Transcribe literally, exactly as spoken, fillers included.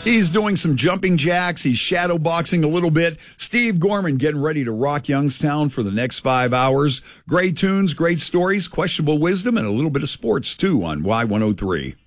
He's doing some jumping jacks. He's shadow boxing a little bit. Steve Gorman getting ready to rock Youngstown for the next five hours. Great tunes, great stories, questionable wisdom, and a little bit of sports, too, on Y one oh three.